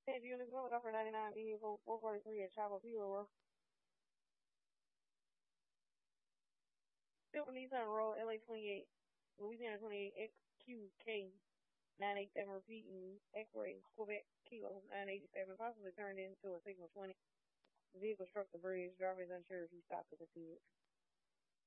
10 units road offer 99 vehicle 443 at Chapel Road. Silver Nissan Road, LA 28, Louisiana 28, XQK 987 repeating X-ray Quebec Kilo 987 possibly turned into a signal 20. Vehicle struck the bridge. Driver is unsure if he stopped to proceed.